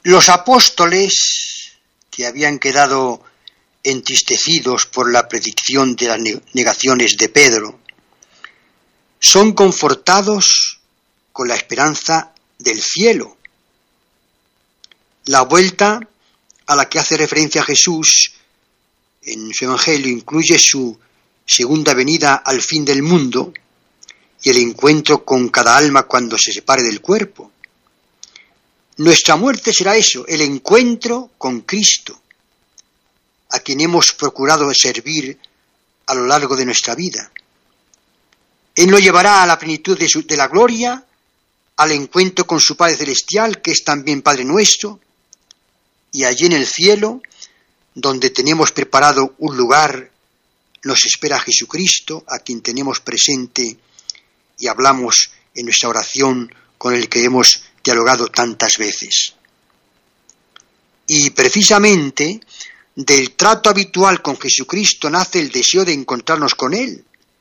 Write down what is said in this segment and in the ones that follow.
Los apóstoles, que habían quedado entristecidos por la predicción de las negaciones de Pedro, son confortados con la esperanza del cielo. La vuelta a la que hace referencia Jesús en su Evangelio incluye su segunda venida al fin del mundo y el encuentro con cada alma cuando se separe del cuerpo. Nuestra muerte será eso, el encuentro con Cristo, a quien hemos procurado servir a lo largo de nuestra vida. Él nos llevará a la plenitud de la gloria, al encuentro con su Padre Celestial, que es también Padre nuestro, y allí en el cielo, donde tenemos preparado un lugar, nos espera Jesucristo, a quien tenemos presente y hablamos en nuestra oración, con el que hemos dialogado tantas veces. Y precisamente del trato habitual con Jesucristo nace el deseo de encontrarnos con Él.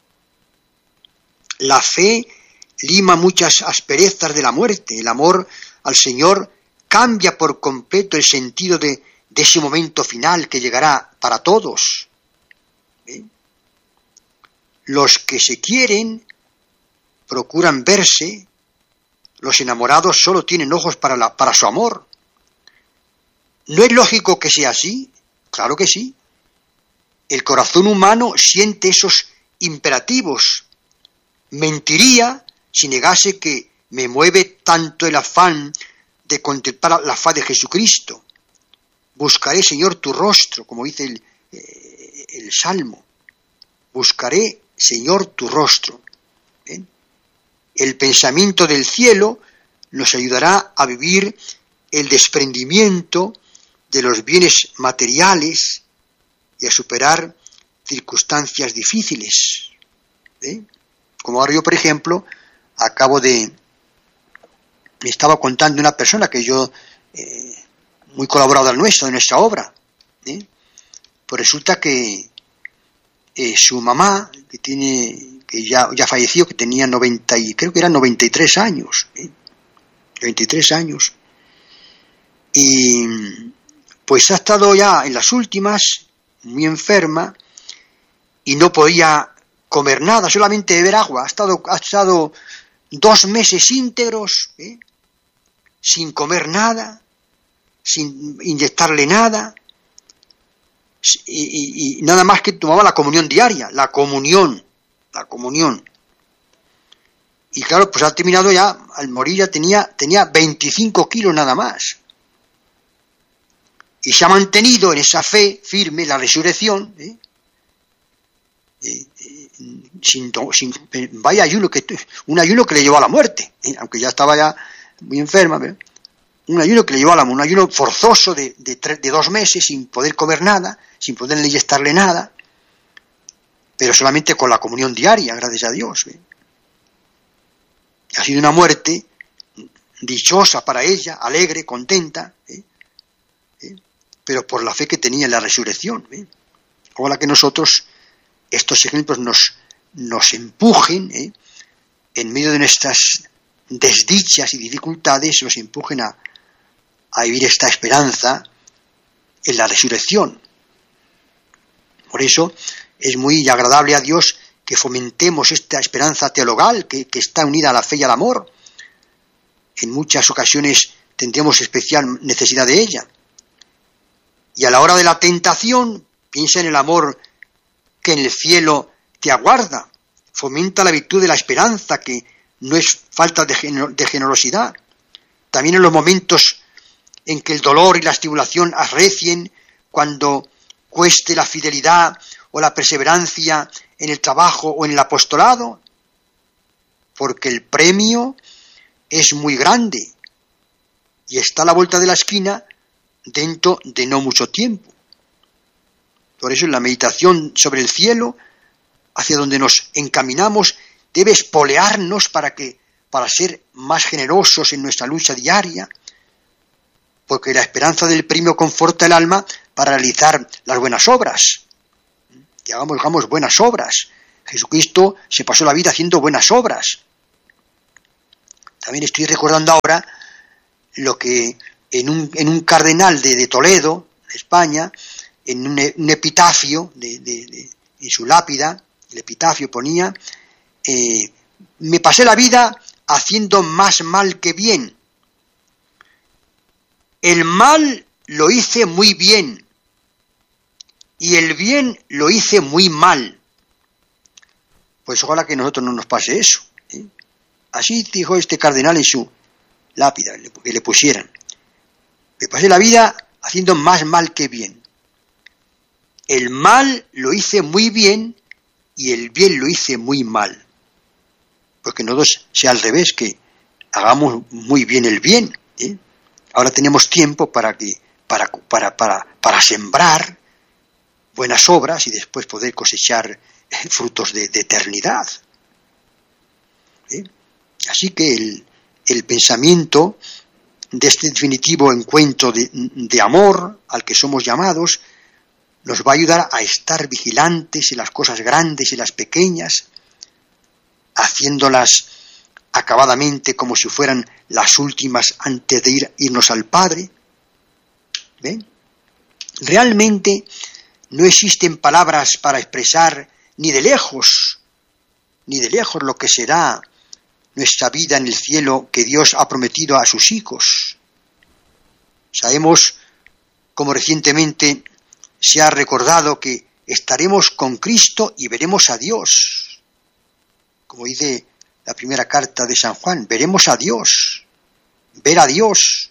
La fe lima muchas asperezas de la muerte. El amor al Señor cambia por completo el sentido de ese momento final que llegará para todos. Los que se quieren procuran verse. Los enamorados solo tienen ojos para su amor. ¿No es lógico que sea así? Claro que sí. El corazón humano siente esos imperativos. Mentiría si negase que me mueve tanto el afán de contemplar la faz de Jesucristo. Buscaré, Señor, tu rostro, como dice el Salmo. Buscaré, Señor, tu rostro. ¿Ven? El pensamiento del cielo nos ayudará a vivir el desprendimiento de los bienes materiales y a superar circunstancias difíciles. Como ahora yo, por ejemplo, me estaba contando una persona que yo, muy colaboradora nuestra, de nuestra obra, pues resulta que su mamá, que ya falleció, que tenía 93 años, 93 años, y pues ha estado ya en las últimas, muy enferma, y no podía comer nada, solamente beber agua. Ha estado 2 meses íntegros, sin comer nada, sin inyectarle nada, y nada más que tomaba la comunión diaria, la comunión. Y claro, pues ha terminado ya, al morir ya tenía 25 kilos nada más. Y se ha mantenido en esa fe firme, la resurrección, vaya ayuno, un ayuno que le llevó a la muerte, aunque ya estaba ya muy enferma, pero un ayuno que le llevó a la muerte, un ayuno forzoso de 2 meses, sin poder comer nada, sin poder inyectarle nada, pero solamente con la comunión diaria, gracias a Dios. Ha sido una muerte dichosa para ella, alegre, contenta, pero por la fe que tenía en la resurrección. Ojalá que nosotros estos ejemplos nos empujen, en medio de nuestras desdichas y dificultades, nos empujen a vivir esta esperanza en la resurrección. Por eso es muy agradable a Dios que fomentemos esta esperanza teologal que está unida a la fe y al amor. En muchas ocasiones tendremos especial necesidad de ella. Y a la hora de la tentación, piensa en el amor que en el cielo te aguarda. Fomenta la virtud de la esperanza, que no es falta de generosidad. También en los momentos en que el dolor y la tribulación arrecien, cuando cueste la fidelidad o la perseverancia en el trabajo o en el apostolado, porque el premio es muy grande y está a la vuelta de la esquina dentro de no mucho tiempo. Por eso en la meditación sobre el cielo, hacia donde nos encaminamos, debe espolearnos para ser más generosos en nuestra lucha diaria, porque la esperanza del premio conforta el alma para realizar las buenas obras. Y hagamos buenas obras. Jesucristo se pasó la vida haciendo buenas obras. También estoy recordando ahora lo que en un cardenal de Toledo, España, en un epitafio, en su lápida, el epitafio ponía, me pasé la vida haciendo más mal que bien. El mal lo hice muy bien y el bien lo hice muy mal. Pues ojalá que a nosotros no nos pase eso. Así dijo este cardenal en su lápida, que le pusieran. Me pasé la vida haciendo más mal que bien. El mal lo hice muy bien y el bien lo hice muy mal. Porque no sea al revés, que hagamos muy bien el bien. Ahora tenemos tiempo para sembrar buenas obras y después poder cosechar frutos de eternidad. Así que el pensamiento de este definitivo encuentro de amor al que somos llamados nos va a ayudar a estar vigilantes en las cosas grandes y las pequeñas, haciéndolas acabadamente como si fueran las últimas antes de irnos al Padre. ¿Ven? Realmente no existen palabras para expresar ni de lejos lo que será nuestra vida en el cielo que Dios ha prometido a sus hijos. Sabemos, como recientemente se ha recordado, que estaremos con Cristo y veremos a Dios. Como dice la primera carta de San Juan, veremos a Dios, ver a Dios.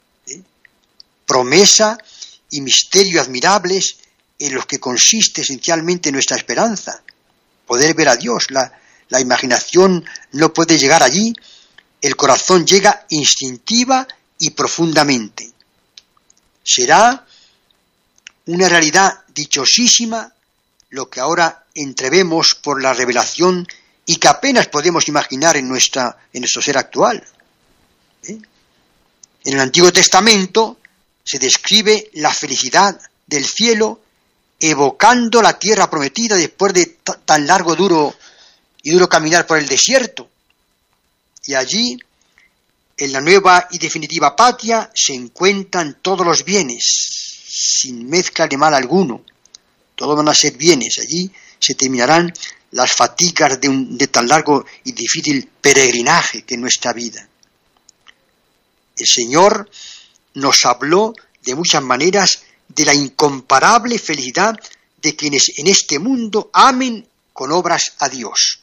Promesa y misterio admirables en los que consiste esencialmente nuestra esperanza. Poder ver a Dios. La imaginación no puede llegar allí, el corazón llega instintiva y profundamente. Será una realidad dichosísima lo que ahora entrevemos por la revelación y que apenas podemos imaginar en nuestro ser actual. En el Antiguo Testamento se describe la felicidad del cielo evocando la tierra prometida después de tan largo, duro caminar por el desierto. Y allí, en la nueva y definitiva patria, se encuentran todos los bienes, sin mezcla de mal alguno. Todos van a ser bienes. Allí se terminarán las fatigas de tan largo y difícil peregrinaje que es nuestra vida. El Señor nos habló de muchas maneras de la incomparable felicidad de quienes en este mundo amen con obras a Dios.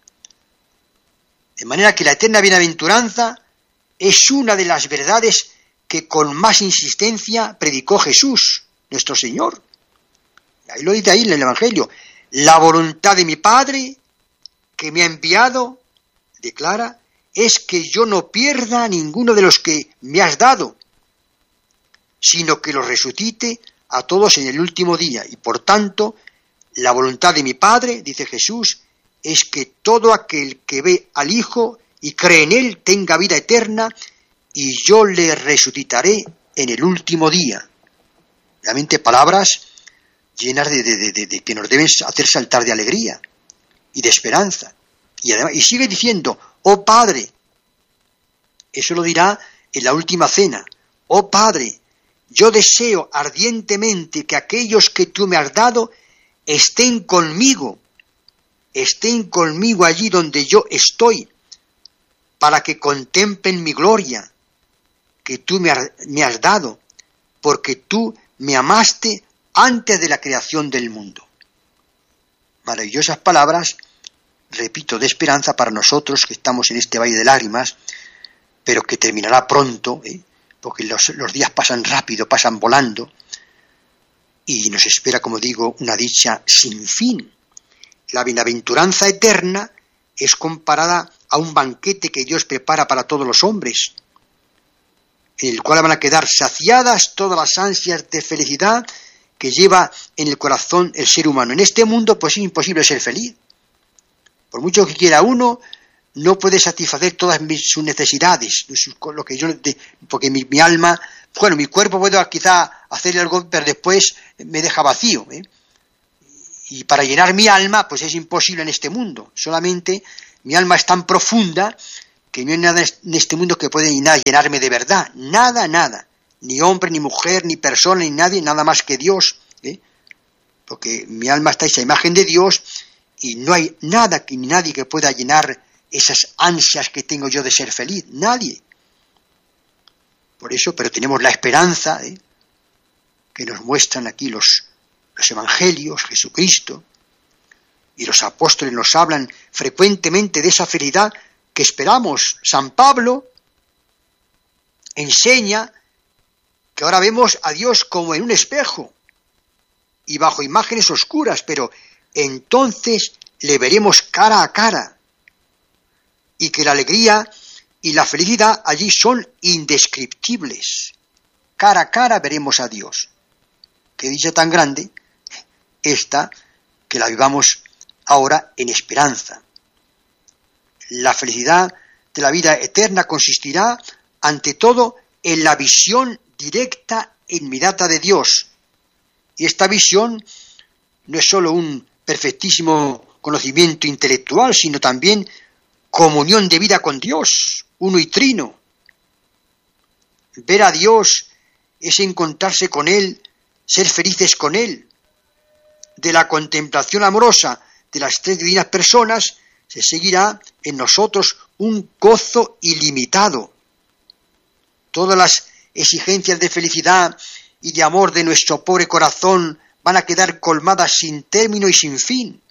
De manera que la eterna bienaventuranza es una de las verdades que con más insistencia predicó Jesús, nuestro Señor. Ahí lo dice ahí en el Evangelio. La voluntad de mi Padre, que me ha enviado, declara, es que yo no pierda a ninguno de los que me has dado, sino que los resucite a todos en el último día. Y por tanto, la voluntad de mi Padre, dice Jesús, es que todo aquel que ve al Hijo y cree en Él tenga vida eterna, y yo le resucitaré en el último día. Realmente palabras llenas de que nos deben hacer saltar de alegría y de esperanza. Y además, y sigue diciendo, oh Padre, eso lo dirá en la última cena, oh Padre, yo deseo ardientemente que aquellos que tú me has dado estén conmigo allí donde yo estoy, para que contemplen mi gloria que tú me has dado, porque tú me amaste antes de la creación del mundo. Maravillosas palabras, repito, de esperanza para nosotros que estamos en este valle de lágrimas, pero que terminará pronto, porque los días pasan rápido, pasan volando, y nos espera, como digo, una dicha sin fin. La bienaventuranza eterna es comparada a un banquete que Dios prepara para todos los hombres, en el cual van a quedar saciadas todas las ansias de felicidad que lleva en el corazón el ser humano. En este mundo pues es imposible ser feliz. Por mucho que quiera uno, no puede satisfacer todas sus necesidades, lo que porque mi alma, bueno, mi cuerpo puede quizá hacer algo, pero después me deja vacío. Y para llenar mi alma, pues es imposible en este mundo. Solamente mi alma es tan profunda que no hay nada en este mundo que pueda llenarme de verdad. Nada, nada. ni hombre, ni mujer, ni persona, ni nadie, nada más que Dios, porque mi alma está hecha a imagen de Dios y no hay nada ni nadie que pueda llenar esas ansias que tengo yo de ser feliz, nadie. Por eso, pero tenemos la esperanza que nos muestran aquí los evangelios, Jesucristo, y los apóstoles nos hablan frecuentemente de esa felicidad que esperamos. San Pablo enseña que ahora vemos a Dios como en un espejo y bajo imágenes oscuras, pero entonces le veremos cara a cara, y que la alegría y la felicidad allí son indescriptibles. Cara a cara veremos a Dios. Qué dicha tan grande esta, que la vivamos ahora en esperanza. La felicidad de la vida eterna consistirá, ante todo, en la visión directa e inmediata de Dios. Y esta visión no es sólo un perfectísimo conocimiento intelectual, sino también comunión de vida con Dios, uno y trino. Ver a Dios es encontrarse con Él, ser felices con Él. De la contemplación amorosa de las tres divinas personas se seguirá en nosotros un gozo ilimitado. Todas las exigencias de felicidad y de amor de nuestro pobre corazón van a quedar colmadas sin término y sin fin.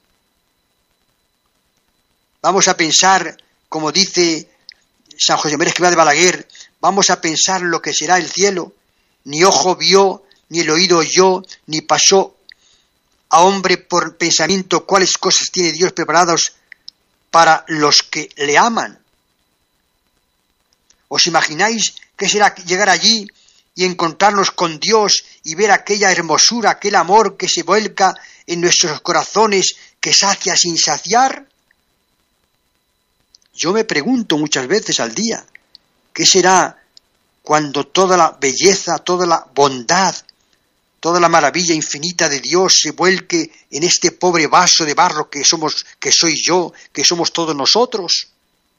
Vamos a pensar, como dice San José María Escrivá de Balaguer, vamos a pensar lo que será el cielo. Ni ojo vio, ni el oído oyó, ni pasó a hombre por pensamiento cuáles cosas tiene Dios preparadas para los que le aman. ¿Os imagináis qué será llegar allí y encontrarnos con Dios y ver aquella hermosura, aquel amor que se vuelca en nuestros corazones, que sacia sin saciar? Yo me pregunto muchas veces al día, ¿qué será cuando toda la belleza, toda la bondad, toda la maravilla infinita de Dios se vuelque en este pobre vaso de barro que soy yo, que somos todos nosotros?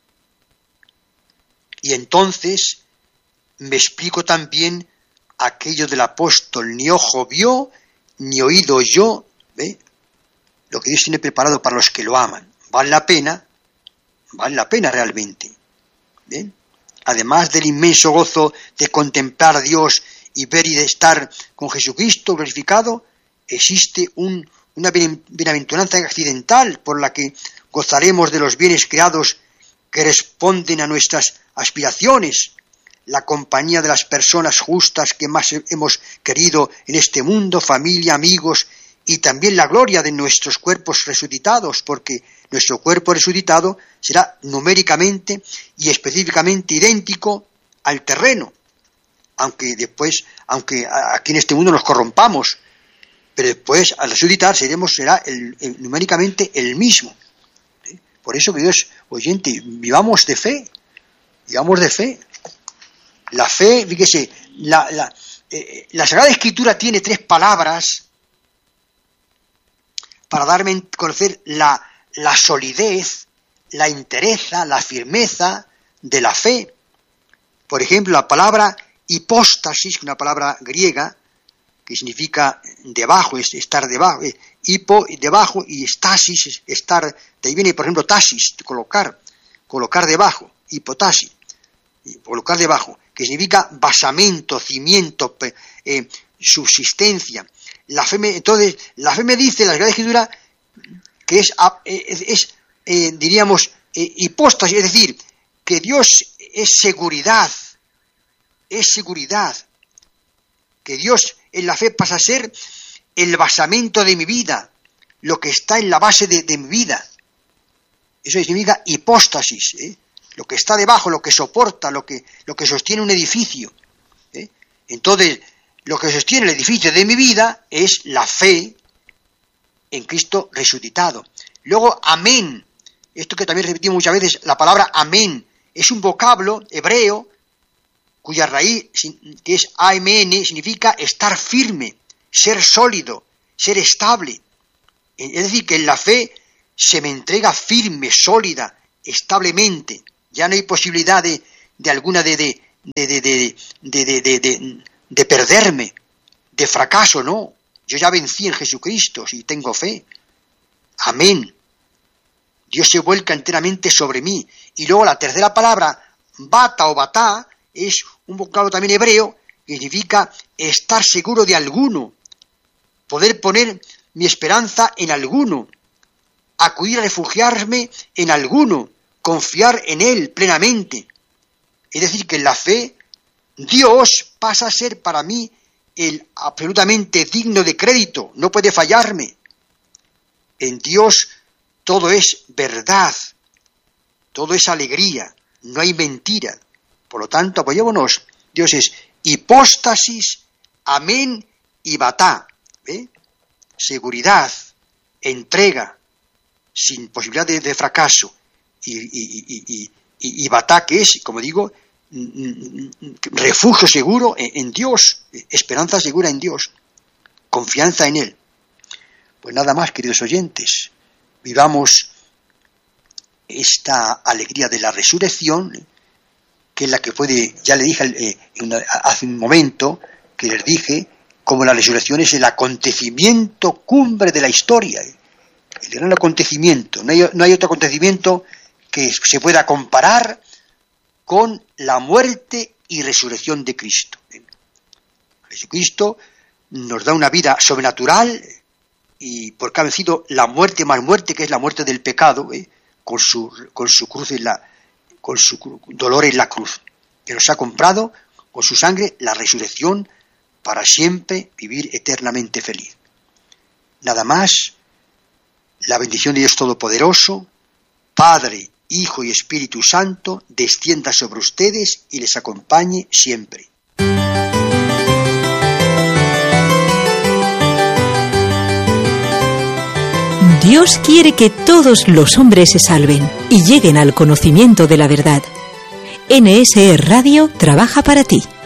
Y entonces me explico también aquello del apóstol: ni ojo vio, ni oído oyó, lo que Dios tiene preparado para los que lo aman. Vale la pena realmente. ¿Bien? Además del inmenso gozo de contemplar a Dios y ver y de estar con Jesucristo glorificado, existe una bienaventuranza accidental por la que gozaremos de los bienes creados que responden a nuestras aspiraciones, la compañía de las personas justas que más hemos querido en este mundo, familia, amigos, y también la gloria de nuestros cuerpos resucitados, porque nuestro cuerpo resucitado será numéricamente y específicamente idéntico al terreno, aunque aquí en este mundo nos corrompamos, pero después al resucitar será numéricamente el mismo. Por eso, queridos oyentes, vivamos de fe. La fe, fíjese, la Sagrada Escritura tiene 3 palabras para darme a conocer la solidez, la entereza, la firmeza de la fe. Por ejemplo, la palabra hipóstasis, una palabra griega que significa debajo, es estar debajo, hipo, debajo, y stasis, estar, de ahí viene, por ejemplo, tasis, colocar debajo, hipotasis, colocar debajo, que significa basamento, cimiento, subsistencia. Entonces, la fe me dice, la Sagrada Escritura, que diríamos, hipóstasis, es decir, que Dios es seguridad, que Dios en la fe pasa a ser el basamento de mi vida, lo que está en la base de mi vida. Eso significa hipóstasis, lo que está debajo, lo que soporta, lo que sostiene un edificio. Entonces, lo que sostiene el edificio de mi vida es la fe en Cristo resucitado. Luego, amén. Esto que también repetimos muchas veces, la palabra amén, es un vocablo hebreo cuya raíz, que es amén, significa estar firme, ser sólido, ser estable. Es decir, que en la fe se me entrega firme, sólida, establemente. Ya no hay posibilidad de alguna de perderme, de fracaso, no. Yo ya vencí en Jesucristo, si tengo fe. Amén. Dios se vuelca enteramente sobre mí. Y luego la tercera palabra, bata o batá, es un vocablo también hebreo, que significa estar seguro de alguno, poder poner mi esperanza en alguno, acudir a refugiarme en alguno, confiar en Él plenamente. Es decir, que en la fe, Dios pasa a ser para mí el absolutamente digno de crédito, no puede fallarme. En Dios todo es verdad, todo es alegría, no hay mentira. Por lo tanto, apoyémonos. Dios es hipóstasis, amén y batá. Seguridad, entrega, sin posibilidad de fracaso. Y batá, que es, como digo, refugio seguro en Dios, esperanza segura en Dios, confianza en Él. Pues nada más, queridos oyentes, vivamos esta alegría de la resurrección, que es la que puede, ya le dije hace un momento, que les dije, como la resurrección es el acontecimiento cumbre de la historia, el gran acontecimiento. No hay otro acontecimiento que se pueda comparar con la muerte y resurrección de Cristo. Jesucristo nos da una vida sobrenatural, y porque ha vencido la muerte más muerte, que es la muerte del pecado, con su cruz con su dolor en la cruz, que nos ha comprado con su sangre la resurrección para siempre vivir eternamente feliz. Nada más, la bendición de Dios Todopoderoso, Padre, Hijo y Espíritu Santo, descienda sobre ustedes y les acompañe siempre. Dios quiere que todos los hombres se salven y lleguen al conocimiento de la verdad. NSE Radio trabaja para ti.